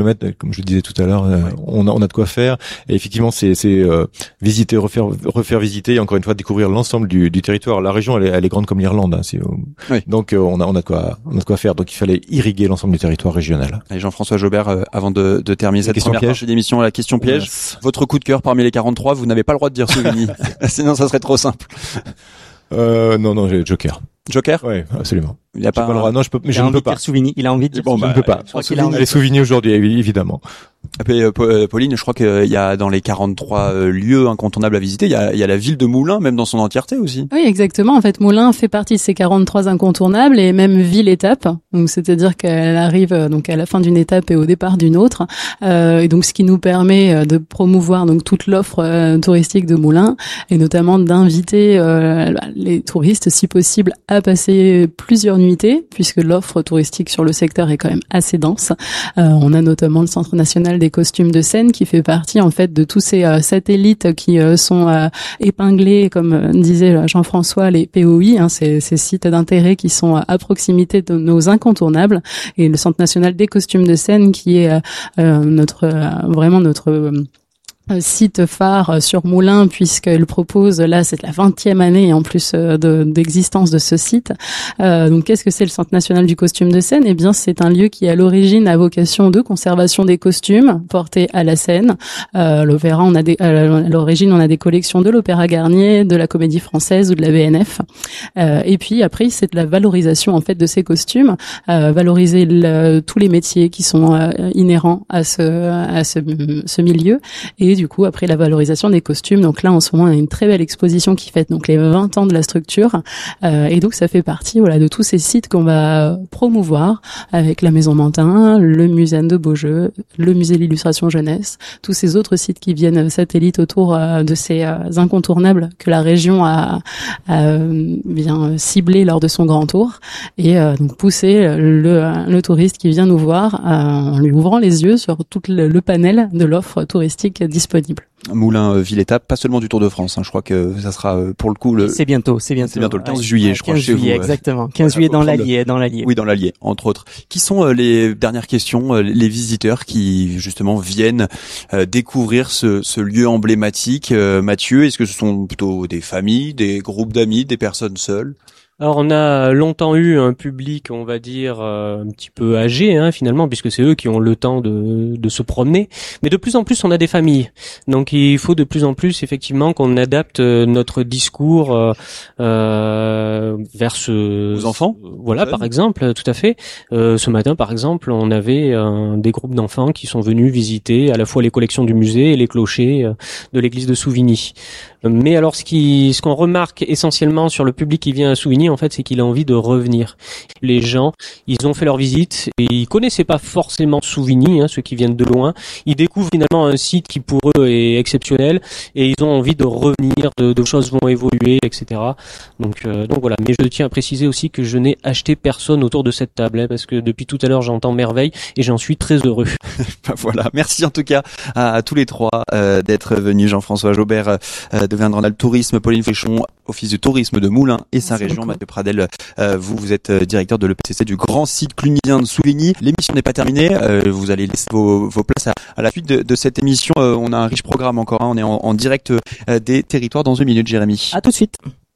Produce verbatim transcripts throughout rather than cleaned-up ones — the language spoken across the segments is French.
comme je le disais tout à l'heure, euh, on a on a de quoi faire. Et effectivement, c'est c'est euh, visiter, refaire refaire visiter, et encore une fois découvrir l'ensemble du, du territoire. La région, elle est, elle est grande comme l'Irlande. Hein, c'est, euh, oui. Donc euh, on a on a de quoi on a de quoi faire. Donc il fallait irriguer l'ensemble du territoire régional. Allez, Jean-François Jobert, euh, avant de, de terminer cette première partie d'émission, la question piège. Yes. Votre coup de cœur parmi les quarante-trois, vous n'avez pas le droit de dire Souvigny, sinon ça serait trop simple. Euh, non non, j'ai Joker. Joker? Oui, absolument. Il y a pas, pas le droit. Non, je peux, mais il je a ne envie peux de pas. dire Souvigny. Il a envie de dire bon, Souvigny. bah, je ne peux pas. Je crois Elle est Souvigny aujourd'hui, évidemment. Et puis, euh, Pauline, je crois qu'il y a dans les quarante-trois lieux incontournables à visiter, il y a, il y a la ville de Moulins, même dans son entièreté aussi. Oui, exactement. En fait, Moulins fait partie de ces quarante-trois incontournables et même ville-étape. Donc, c'est-à-dire qu'elle arrive donc à la fin d'une étape et au départ d'une autre. Euh, et donc, ce qui nous permet de promouvoir donc toute l'offre euh, touristique de Moulins et notamment d'inviter euh, les touristes, si possible, à passer plusieurs nuitées, puisque l'offre touristique sur le secteur est quand même assez dense. Euh, on a notamment le Centre national des costumes de scène qui fait partie en fait de tous ces euh, satellites qui euh, sont euh, épinglés, comme euh, disait Jean-François, les P O I, hein, ces, ces sites d'intérêt qui sont euh, à proximité de nos incontournables, et le Centre national des costumes de scène qui est euh, euh, notre euh, vraiment notre euh, site phare sur Moulins, puisqu'elle propose, là c'est la vingtième année en plus de, d'existence de ce site. Euh, donc qu'est-ce que c'est le Centre national du costume de scène? Eh bien c'est un lieu qui à l'origine a vocation de conservation des costumes portés à la scène. Euh, l'opéra, on a des, à l'origine on a des collections de l'Opéra Garnier, de la Comédie Française ou de la B N F. Euh, et puis après c'est de la valorisation en fait de ces costumes, euh, valoriser le, tous les métiers qui sont euh, inhérents à ce à ce, ce milieu, et du coup après la valorisation des costumes. Donc là en ce moment on a une très belle exposition qui fête donc les vingt ans de la structure, euh, et donc ça fait partie voilà de tous ces sites qu'on va promouvoir avec la Maison Mantin, le musée de Beaujeu, le musée de l'illustration jeunesse, tous ces autres sites qui viennent satellites autour euh, de ces euh, incontournables que la région a, a euh, bien ciblé lors de son grand tour, et euh, donc pousser le, le touriste qui vient nous voir euh, en lui ouvrant les yeux sur tout le, le panel de l'offre touristique disponible. Moulins, euh, ville-étape, pas seulement du Tour de France, hein, je crois que ça sera euh, pour le coup le... C'est bientôt, c'est bientôt. C'est bientôt le quinze ouais, juillet, je crois, quinze chez juillet, vous. Exactement, quinze juillet dans l'Allier, dans l'Allier. Oui, dans l'Allier, entre autres. Qui sont euh, les dernières questions, euh, les visiteurs qui justement viennent euh, découvrir ce, ce lieu emblématique, euh, Mathieu? Est-ce que ce sont plutôt des familles, des groupes d'amis, des personnes seules? Alors on a longtemps eu un public, on va dire, euh, un petit peu âgé, hein, finalement, puisque c'est eux qui ont le temps de, de se promener. Mais de plus en plus, on a des familles. Donc il faut de plus en plus, effectivement, qu'on adapte notre discours euh, euh, vers ce... Aux enfants ? Voilà, par exemple, tout à fait. Euh, ce matin, par exemple, on avait euh, des groupes d'enfants qui sont venus visiter à la fois les collections du musée et les clochers euh, de l'église de Souvigny. Mais alors, ce qui, ce qu'on remarque essentiellement sur le public qui vient à Souvigny, en fait, c'est qu'il a envie de revenir. Les gens, ils ont fait leur visite et ils connaissaient pas forcément Souvigny, hein, ceux qui viennent de loin. Ils découvrent finalement un site qui pour eux est exceptionnel et ils ont envie de revenir, de, de choses vont évoluer, et cetera. Donc, euh, donc voilà. Mais je tiens à préciser aussi que je n'ai acheté personne autour de cette table, hein, parce que depuis tout à l'heure, j'entends merveille et j'en suis très heureux. Voilà. Merci en tout cas à, à tous les trois euh, d'être venus. Jean-François Jobert euh, de Vindranal Tourisme, Pauline Fréchon, Office du tourisme de Moulins et sa région, Mathieu Pradel, euh, vous, vous êtes directeur de l'E P C C du grand site clunisien de Souvigny. L'émission n'est pas terminée, euh, vous allez laisser vos, vos places à, à la suite de, de cette émission. Euh, on a un riche programme encore, hein. On est en, en direct euh, des territoires dans une minute, Jérémy. À tout de suite.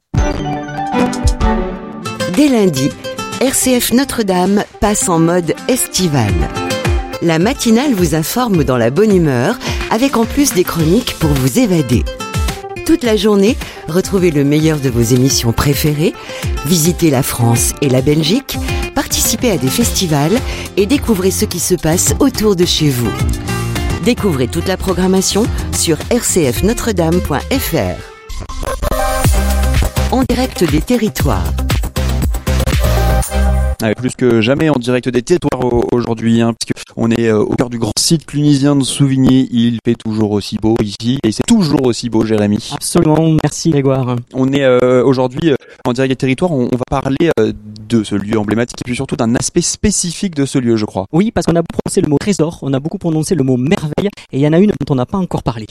Dès lundi, R C F Notre-Dame passe en mode estival. La matinale vous informe dans la bonne humeur, avec en plus des chroniques pour vous évader. Toute la journée, retrouvez le meilleur de vos émissions préférées, visitez la France et la Belgique, participez à des festivals et découvrez ce qui se passe autour de chez vous. Découvrez toute la programmation sur r c f notre dame point f r. En direct des territoires. Ah, plus que jamais en direct des territoires aujourd'hui, hein, puisque on est au cœur du grand site clunisien de Souvigny. Il fait toujours aussi beau ici, et c'est toujours aussi beau, Jérémy. Absolument, merci Grégoire. On est euh, aujourd'hui euh, en direct des territoires, on, on va parler euh, de ce lieu emblématique, et puis surtout d'un aspect spécifique de ce lieu, je crois. Oui, parce qu'on a beaucoup prononcé le mot trésor, on a beaucoup prononcé le mot merveille, et il y en a une dont on n'a pas encore parlé.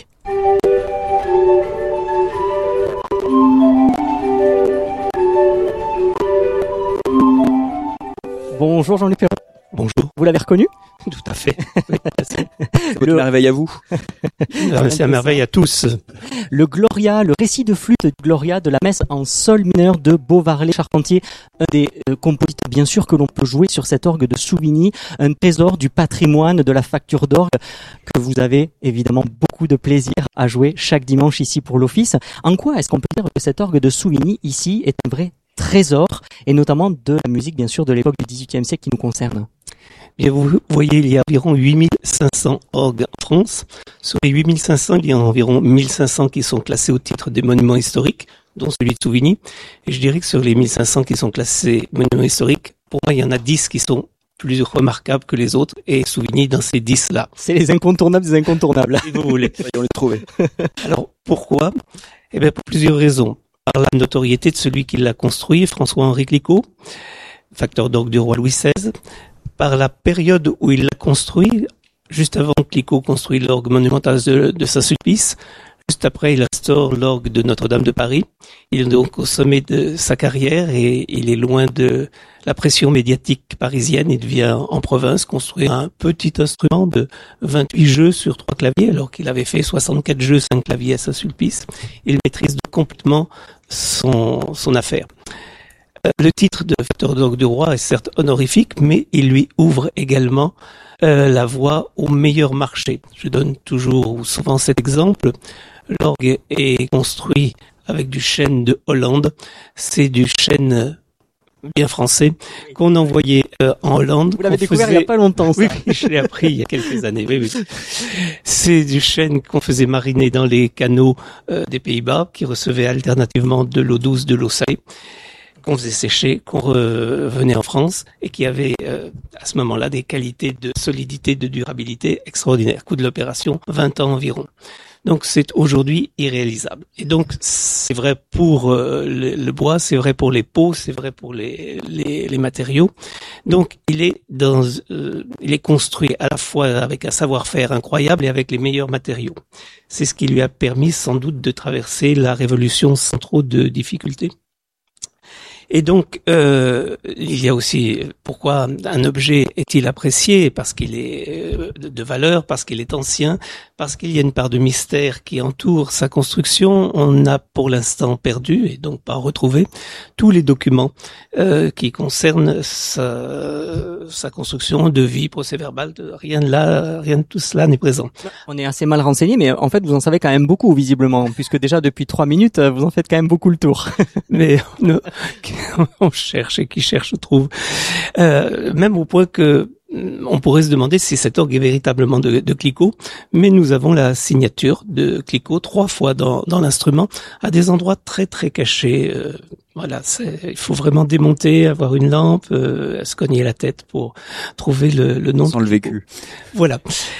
Bonjour Jean-Luc Perrault. Bonjour. Vous l'avez reconnu? Tout à fait. Oui, c'est votre le... merveille à vous. C'est à merveille à tous. Le Gloria, le récit de flûte du Gloria de la messe en sol mineur de Beauvarlais-Charpentier, un des euh, compositeurs bien sûr que l'on peut jouer sur cet orgue de Souvigny, un trésor du patrimoine de la facture d'orgue que vous avez évidemment beaucoup de plaisir à jouer chaque dimanche ici pour l'office. En quoi est-ce qu'on peut dire que cet orgue de Souvigny ici est un vrai trésor, et notamment de la musique bien sûr de l'époque du dix-huitième siècle qui nous concerne? Bien, vous voyez, il y a environ huit mille cinq cents orgues en France. Sur les huit mille cinq cents, il y a environ mille cinq cents qui sont classés au titre des monuments historiques, dont celui de Souvigny. Et je dirais que sur les mille cinq cents qui sont classés monuments historiques, pour moi, il y en a dix qui sont plus remarquables que les autres, et Souvigny dans ces dix-là. C'est les incontournables des incontournables. Si vous voulez. On les trouver. Alors, pourquoi? Eh bien, pour plusieurs raisons. Par la notoriété de celui qui l'a construit, François-Henri Clicquot, facteur d'orgue du roi Louis seize, par la période où il l'a construit, juste avant que Clicquot construit l'orgue monumental de, de Saint-Sulpice, juste après il instaure l'orgue de Notre-Dame de Paris. Il est donc au sommet de sa carrière et il est loin de la pression médiatique parisienne. Il devient en province construire un petit instrument de vingt-huit jeux sur trois claviers, alors qu'il avait fait soixante-quatre jeux, cinq claviers à Saint-Sulpice. Il maîtrise complètement son, son affaire. Le titre de facteur d'orgue du roi est certes honorifique, mais il lui ouvre également euh, la voie au meilleur marché. Je donne toujours ou souvent cet exemple. L'orgue est construit avec du chêne de Hollande. C'est du chêne bien français qu'on envoyait euh, en Hollande. Vous l'avez découvert faisait... il y a pas longtemps, ça. Oui, je l'ai appris il y a quelques années. Oui, oui. C'est du chêne qu'on faisait mariner dans les canaux euh, des Pays-Bas, qui recevait alternativement de l'eau douce, de l'eau salée, qu'on faisait sécher, qu'on revenait en France et qui avait euh, à ce moment-là des qualités de solidité, de durabilité extraordinaires. Coût de l'opération, vingt ans environ. Donc c'est aujourd'hui irréalisable. Et donc c'est vrai pour euh, le, le bois, c'est vrai pour les pots, c'est vrai pour les, les, les matériaux. Donc il est dans, euh, il est construit à la fois avec un savoir-faire incroyable et avec les meilleurs matériaux. C'est ce qui lui a permis sans doute de traverser la Révolution sans trop de difficultés. Et donc, euh, il y a aussi pourquoi un objet est-il apprécié? Parce qu'il est de valeur, parce qu'il est ancien, parce qu'il y a une part de mystère qui entoure sa construction. On a pour l'instant perdu et donc pas retrouvé tous les documents euh, qui concernent sa, sa construction, de vie, procès-verbal. Rien de là, rien de tout cela n'est présent. On est assez mal renseigné, mais en fait, vous en savez quand même beaucoup visiblement, puisque déjà depuis trois minutes, vous en faites quand même beaucoup le tour. Mais on, on cherche et qui cherche trouve. Euh, même au point que on pourrait se demander si cet orgue est véritablement de, de Clicquot, mais nous avons la signature de Clicquot trois fois dans, dans l'instrument, à des endroits très très cachés. Euh, voilà, c'est, il faut vraiment démonter, avoir une lampe, euh, se cogner la tête pour trouver le, le nom. Sans le vécu. Voilà.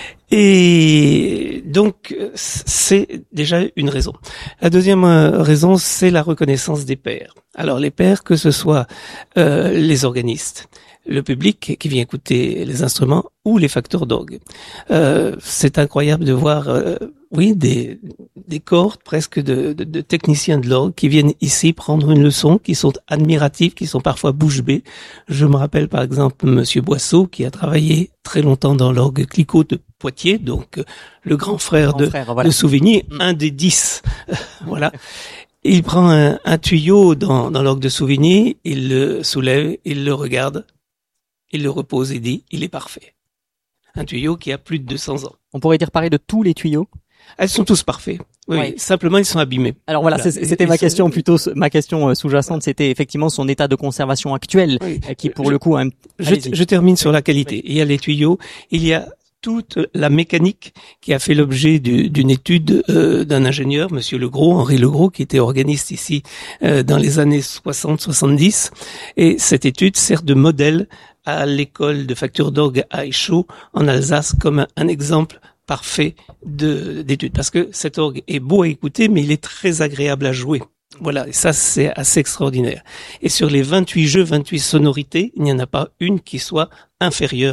Et donc, c'est déjà une raison. La deuxième raison, c'est la reconnaissance des pairs. Alors, les pairs, que ce soit euh, les organistes, le public qui vient écouter les instruments ou les facteurs d'orgue. Euh, c'est incroyable de voir, euh, oui, des, des cordes presque de, de, de techniciens de l'orgue qui viennent ici prendre une leçon, qui sont admiratifs, qui sont parfois bouche bée. Je me rappelle par exemple Monsieur Boisseau qui a travaillé très longtemps dans l'orgue Clicquot de Poitiers, donc euh, le grand frère, grand de, frère voilà. de Souvigny, mmh. un des dix. Voilà. Il prend un, un tuyau dans, dans l'orgue de Souvigny, il le soulève, il le regarde, il le repose et dit, il est parfait. Un tuyau qui a plus de deux cents ans. On pourrait dire pareil de tous les tuyaux? Elles sont tous parfaits. Oui, ouais. Simplement ils sont abîmés. Alors voilà, voilà. C'était et, ma et question plutôt, ma question sous-jacente, c'était effectivement son état de conservation actuel, oui. qui pour je, le coup... Un... Je, je termine sur la qualité. Oui. Il y a les tuyaux, il y a toute la mécanique qui a fait l'objet du, d'une étude euh, d'un ingénieur, Monsieur Legros, Henri Legros, qui était organiste ici euh, dans les années soixante soixante-dix. Et cette étude sert de modèle à l'école de facture d'orgue à Aïchaud, en Alsace, comme un, un exemple parfait de, d'étude. Parce que cet orgue est beau à écouter, mais il est très agréable à jouer. Voilà, et ça c'est assez extraordinaire. Et sur les vingt-huit jeux, vingt-huit sonorités, il n'y en a pas une qui soit inférieure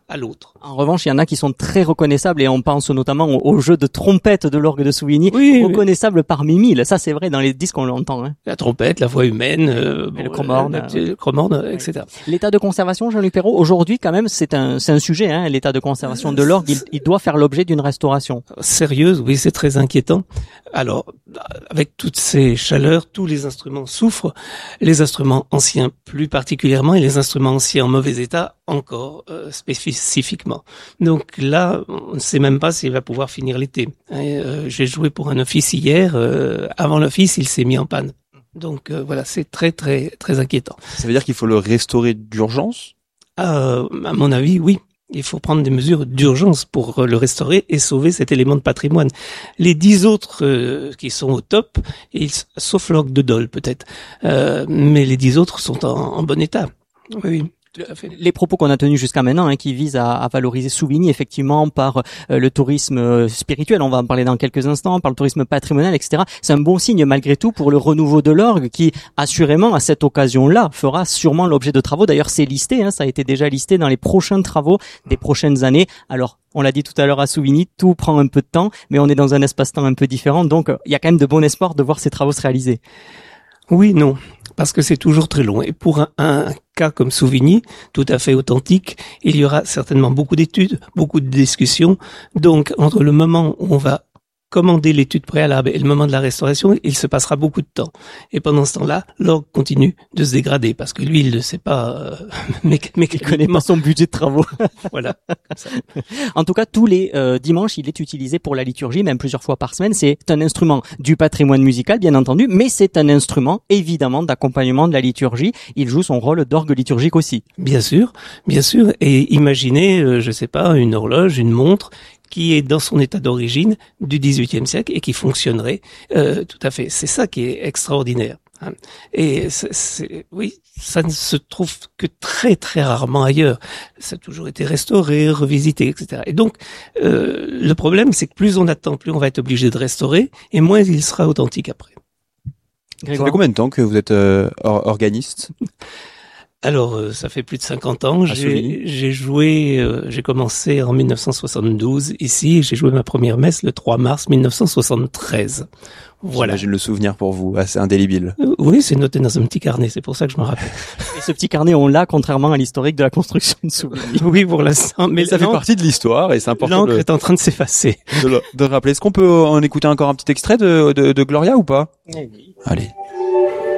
à l'autre. En revanche, il y en a qui sont très reconnaissables et on pense notamment au, au jeu de trompette de l'orgue de Souvigny, oui, reconnaissable oui. parmi mille. Ça, c'est vrai, dans les disques, on l'entend. Hein. La trompette, la voix humaine, euh, bon, le chromorne, euh, le chromorne, et cetera. L'état de conservation, Jean-Luc Perrault, aujourd'hui, quand même, c'est un, c'est un sujet. Hein, l'état de conservation de l'orgue, il, il doit faire l'objet d'une restauration. Sérieuse, oui, c'est très inquiétant. Alors, avec toutes ces chaleurs, tous les instruments souffrent. Les instruments anciens, plus particulièrement, et les instruments anciens en mauvais état, encore euh, spécifiquement. Donc là, on ne sait même pas s'il va pouvoir finir l'été. Et, euh, j'ai joué pour un office hier. Euh, avant l'office, il s'est mis en panne. Donc euh, voilà, c'est très très très inquiétant. Ça veut dire qu'il faut le restaurer d'urgence ? euh, À mon avis, oui. Il faut prendre des mesures d'urgence pour le restaurer et sauver cet élément de patrimoine. Les dix autres euh, qui sont au top, ils, sauf l'orgue de Dole peut-être, euh, mais les dix autres sont en, en bon état. Oui, oui. Les propos qu'on a tenus jusqu'à maintenant, hein, qui visent à, à valoriser Souvigny effectivement par euh, le tourisme euh, spirituel, on va en parler dans quelques instants, par le tourisme patrimonial, et cetera. C'est un bon signe malgré tout pour le renouveau de l'orgue qui, assurément, à cette occasion-là, fera sûrement l'objet de travaux. D'ailleurs, c'est listé, hein, ça a été déjà listé dans les prochains travaux des prochaines années. Alors, on l'a dit tout à l'heure à Souvigny, tout prend un peu de temps, mais on est dans un espace-temps un peu différent, donc il y a quand même de bon espoir de voir ces travaux se réaliser. Oui, non, parce que c'est toujours très long. Et pour un, un cas comme Souvigny, tout à fait authentique, il y aura certainement beaucoup d'études, beaucoup de discussions. Donc, entre le moment où on va commander l'étude préalable et le moment de la restauration, il se passera beaucoup de temps. Et pendant ce temps-là, l'orgue continue de se dégrader parce que lui, il ne sait pas, euh, mais, mais il connaît pas son budget de travaux. Voilà. Comme ça. En tout cas, tous les euh, dimanches, il est utilisé pour la liturgie, même plusieurs fois par semaine. C'est un instrument du patrimoine musical, bien entendu, mais c'est un instrument, évidemment, d'accompagnement de la liturgie. Il joue son rôle d'orgue liturgique aussi. Bien sûr, bien sûr. Et imaginez, euh, je sais pas, une horloge, une montre, qui est dans son état d'origine du dix-huitième siècle et qui fonctionnerait euh, tout à fait. C'est ça qui est extraordinaire. Hein. Et c'est, c'est, oui, ça ne se trouve que très très rarement ailleurs. Ça a toujours été restauré, revisité, et cetera. Et donc, euh, le problème, c'est que plus on attend, plus on va être obligé de restaurer, et moins il sera authentique après. Grégoire. Ça fait combien de temps que vous êtes euh, organiste ? Alors, euh, ça fait plus de cinquante ans. J'ai, j'ai joué, euh, j'ai commencé en dix-neuf cent soixante-douze ici, et j'ai joué ma première messe le trois mars mille neuf cent soixante-treize. Voilà. J'imagine le souvenir pour vous, assez indélébile. Euh, oui, c'est noté dans un petit carnet, c'est pour ça que je me rappelle. Et ce petit carnet, on l'a, contrairement à l'historique de la construction de Souvigny. Oui, pour l'instant. Mais ça fait partie de l'histoire et c'est important. L'encre de, est en train de s'effacer. De, le, de rappeler. Est-ce qu'on peut en écouter encore un petit extrait de, de, de Gloria ou pas ? Oui. Allez.